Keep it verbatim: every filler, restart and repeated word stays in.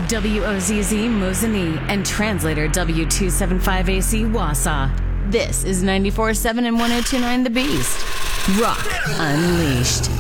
W O Z Z Mosinee, and translator W two seventy-five A C Wausau. This is ninety-four point seven and ten twenty-nine The Beast. Rock Unleashed.